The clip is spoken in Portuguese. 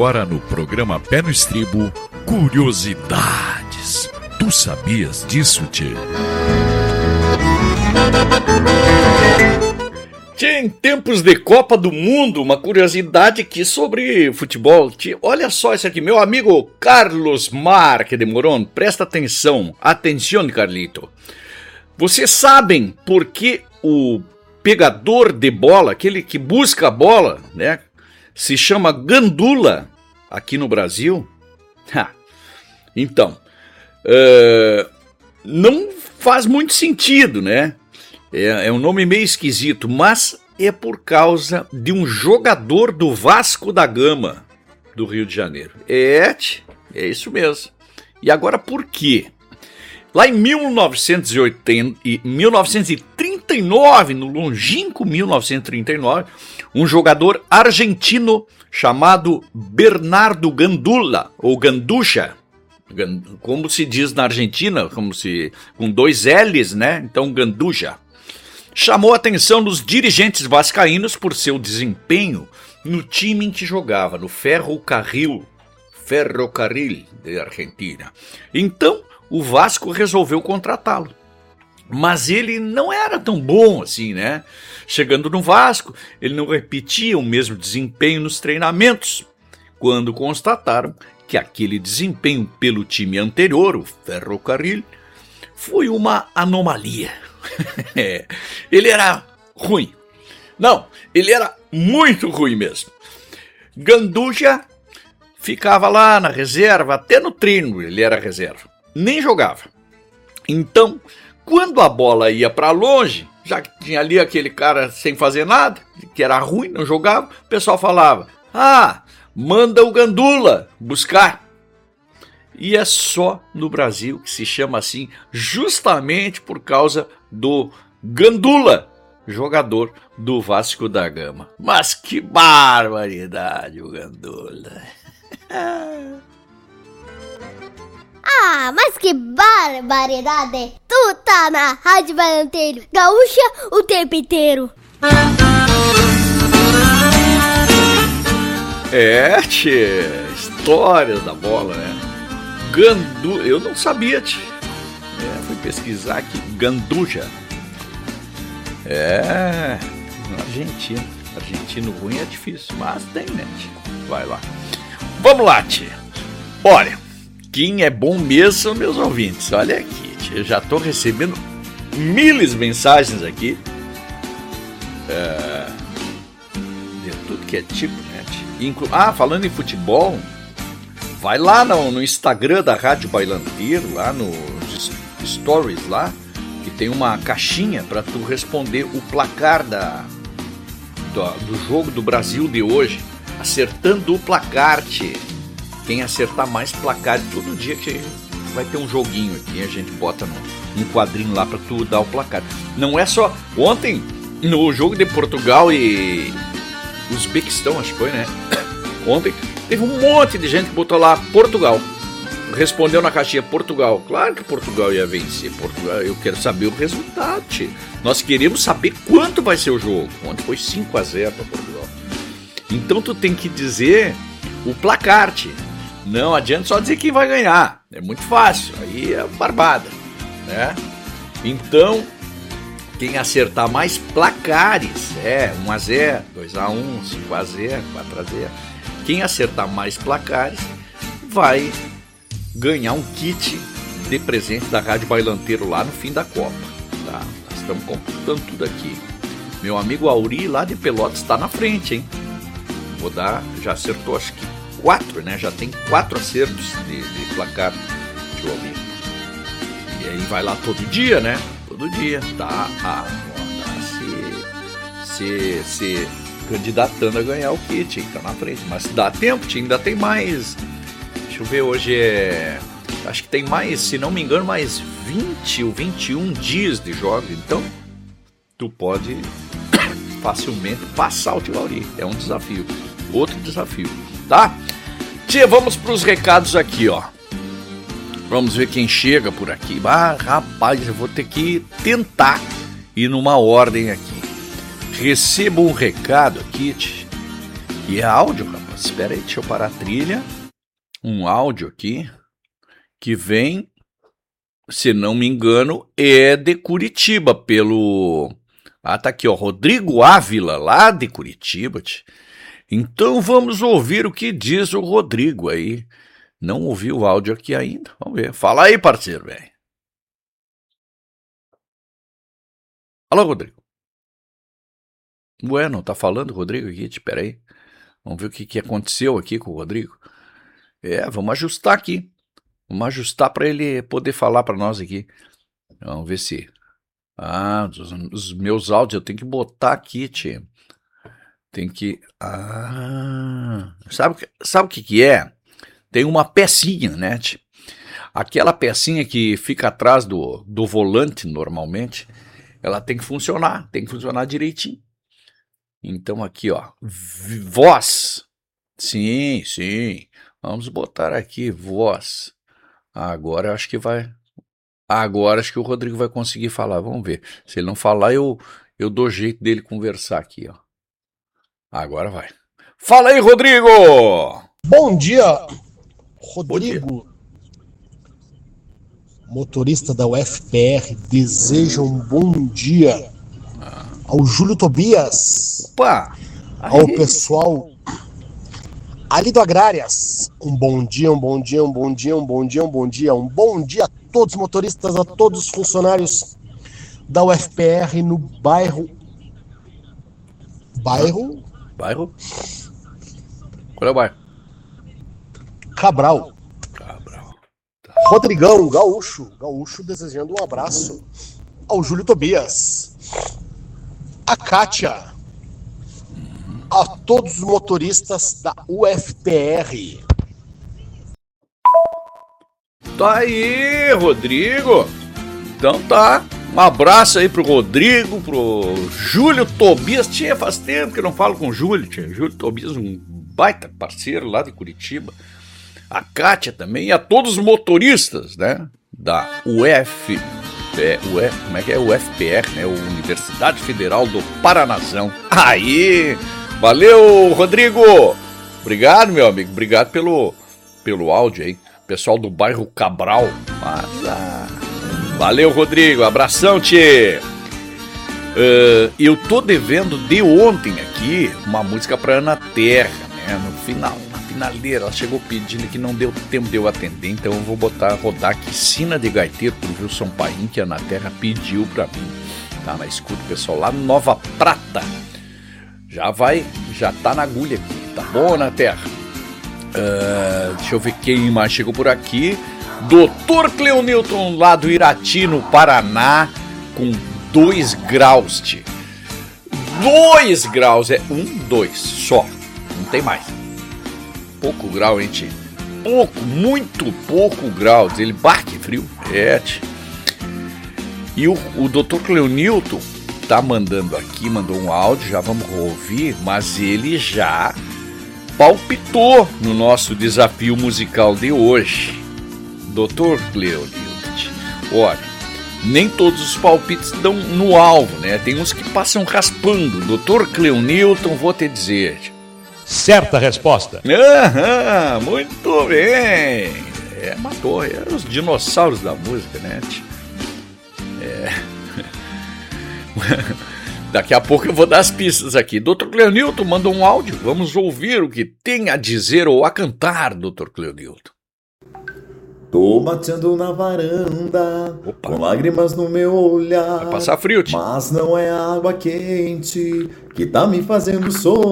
agora no programa Pé no Estribo, curiosidades. Tu sabias disso, tchê? Tchê, em tempos de Copa do Mundo, uma curiosidade aqui sobre futebol. Tchê, olha só isso aqui, meu amigo Carlos Marque de Moron, presta atenção. Atenção, Carlito. Vocês sabem por que o pegador de bola, aquele que busca a bola, né, se chama gandula aqui no Brasil? Então, não faz muito sentido, né? É um nome meio esquisito, mas é por causa de um jogador do Vasco da Gama, do Rio de Janeiro. É isso mesmo. E agora por quê? Lá em 1939, no longínquo 1939, um jogador argentino chamado Bernardo Gandula, ou Ganducha, como se diz na Argentina, com 2 L's, né? Então Ganducha, chamou a atenção dos dirigentes vascaínos por seu desempenho no time em que jogava, no Ferrocarril de Argentina. Então, o Vasco resolveu contratá-lo. Mas ele não era tão bom assim, né? Chegando no Vasco, ele não repetia o mesmo desempenho nos treinamentos. Quando constataram que aquele desempenho pelo time anterior, o Ferrocarril, foi uma anomalia. Ele era ruim. Não, ele era muito ruim mesmo. Ganduja ficava lá na reserva, até no treino ele era reserva. Nem jogava. Então, quando a bola ia para longe, já que tinha ali aquele cara sem fazer nada, que era ruim, não jogava, o pessoal falava: manda o Gandula buscar. E é só no Brasil que se chama assim, justamente por causa do Gandula, jogador do Vasco da Gama. Mas que barbaridade o Gandula. Mas que barbaridade! Tu tá na Rádio Bailanteiro Gaúcha o tempo inteiro. Tchê, histórias da bola, né? Gandula, eu não sabia, tchê. Fui pesquisar aqui, Ganduja. Argentina. Argentino ruim é difícil, mas tem, né, tchê? Vai lá. Vamos lá, tchê. Olha, quem é bom mesmo são meus ouvintes. Olha aqui, tchê, eu já tô recebendo milhares de mensagens aqui. De tudo que é tipo, né, tchê? Falando em futebol, vai lá no Instagram da Rádio Bailanteiro, lá nos stories lá, que tem uma caixinha para tu responder o placar do jogo do Brasil de hoje, acertando o placar, tchê. Quem acertar mais placar, todo dia que vai ter um joguinho aqui, a gente bota num quadrinho lá para tu dar o placar. Não é só ontem no jogo de Portugal e Uzbequistão, acho que foi, né? Ontem teve um monte de gente que botou lá Portugal. Respondeu na caixinha Portugal. Claro que Portugal ia vencer. Portugal, eu quero saber o resultado, tchê. Nós queremos saber quanto vai ser o jogo. Ontem foi 5-0 para Portugal. Então tu tem que dizer o placar, tchê. Não adianta só dizer quem vai ganhar. É muito fácil. Aí é barbada, né? Então, quem acertar mais placares, 1-0, 2-1, 5-0, 4-0. Quem acertar mais placares vai ganhar um kit de presente da Rádio Bailanteiro lá no fim da Copa. Tá? Nós estamos computando tudo aqui. Meu amigo Auri lá de Pelotas está na frente, hein? Vou dar, já acertou acho que 4, né? Já tem 4 acertos de placar. Deixa eu ver. E aí vai lá todo dia, né? Todo dia. Tá se candidatando a ganhar o kit, hein? Tá na frente. Mas dá tempo, ainda tem mais. Deixa eu ver, hoje acho que tem mais, se não me engano, mais 20 ou 21 dias de jogos. Então, tu pode facilmente passar o tio Auri. É um desafio. Outro desafio, tá? Tia, vamos pros recados aqui, ó. Vamos ver quem chega por aqui. Rapaz, eu vou ter que tentar ir numa ordem aqui. Recebo um recado aqui E é áudio, rapaz. Espera aí, deixa eu parar a trilha. Um áudio aqui que vem, se não me engano, é de Curitiba, pelo... Ah, tá aqui, ó, Rodrigo Ávila, lá de Curitiba. Então vamos ouvir o que diz o Rodrigo aí. Não ouvi o áudio aqui ainda, vamos ver. Fala aí, parceiro, velho. Alô, Rodrigo. Ué, não tá falando o Rodrigo aqui? Espera aí. Vamos ver o que aconteceu aqui com o Rodrigo. Vamos ajustar aqui. Vamos ajustar para ele poder falar para nós aqui. Vamos ver se... Ah, os meus áudios eu tenho que botar aqui, tio. Tem que... Ah... Sabe o que é? Tem uma pecinha, né, tio? Aquela pecinha que fica atrás do volante, normalmente, ela tem que funcionar direitinho. Então aqui, ó, voz. Sim. Vamos botar aqui, voz. Agora acho que vai... Agora acho que o Rodrigo vai conseguir falar, vamos ver. Se ele não falar, eu dou jeito dele conversar aqui, ó. Agora vai. Fala aí, Rodrigo! Bom dia, Rodrigo. Bom dia. Motorista da UFPR deseja um bom dia ao Júlio Tobias. Opa! Ao pessoal ali do Agrárias. Um bom dia a todos os motoristas, a todos os funcionários da UFPR no bairro... Bairro? Qual é o bairro? Cabral. Tá. Rodrigão, gaúcho desejando um abraço ao Júlio Tobias, a Kátia, a todos os motoristas da UFPR. Tá aí, Rodrigo. Então tá. Um abraço aí pro Rodrigo, pro Júlio Tobias. Faz tempo que eu não falo com o Júlio. Júlio Tobias, um baita parceiro lá de Curitiba. A Kátia também. E a todos os motoristas, né? Da como é que é? UFPR, né? Universidade Federal do Paranazão. Aí! Valeu, Rodrigo! Obrigado, meu amigo. Obrigado pelo áudio aí. Pessoal do bairro Cabral. Valeu, Rodrigo. Abração, tchê. Eu tô devendo de ontem aqui uma música pra Ana Terra, né? No final, na finaleira. Ela chegou pedindo que não deu tempo de eu atender, então eu vou rodar aqui Sina de Gaiteiro pro Wilson Paim, que a Ana Terra pediu pra mim. Tá na escuta, pessoal, lá no Nova Prata. Já tá na agulha aqui, tá bom, Ana Terra? Deixa eu ver quem mais chegou por aqui. Dr. Cleonilton, lá do Irati, no Paraná, com 2 graus, tio. 2 graus, 2 só, não tem mais. Pouco grau, hein, tio? Muito pouco graus. Ele bate frio, tio. E o Dr. Cleonilton tá mandou um áudio, já vamos ouvir, mas ele já palpitou no nosso desafio musical de hoje. Dr. Cleonilton, olha, nem todos os palpites dão no alvo, né? Tem uns que passam raspando. Dr. Cleonilton, vou te dizer. Certa resposta. Muito bem. Matou, os dinossauros da música, né? Daqui a pouco eu vou dar as pistas aqui. Dr. Cleonilton mandou um áudio. Vamos ouvir o que tem a dizer ou a cantar, Dr. Cleonilton. Tô mateando na varanda, com lágrimas no meu olhar. Vai passar frio, tio. Mas não é água quente que tá me fazendo sofrer.